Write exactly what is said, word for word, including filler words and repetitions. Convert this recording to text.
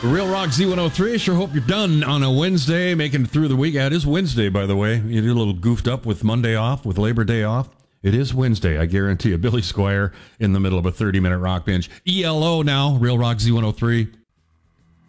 Real Rock Z one oh three. Sure hope you're done on a Wednesday, making it through the week. Yeah, it is Wednesday, by the way. You're a little goofed up with Monday off, with Labor Day off. It is Wednesday, I guarantee you. Billy Squire in the middle of a thirty-minute rock binge. E L O now, Real Rock Z one oh three.